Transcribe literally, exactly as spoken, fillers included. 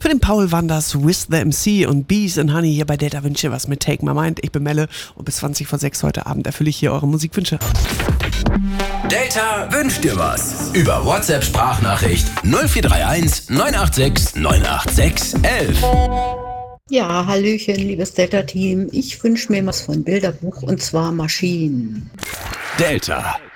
Für den Paul waren das With the M C und Bees and Honey hier bei Delta Wünsche was mit Take My Mind. Ich bin Melle und bis zwanzig vor sechs heute Abend erfülle ich hier eure Musikwünsche. Delta wünscht dir was. Über WhatsApp-Sprachnachricht null vier drei eins neun acht sechs neun acht sechs eins eins. Ja, hallöchen, liebes Delta-Team. Ich wünsche mir was von Bilderbuch und zwar Maschinen. Delta.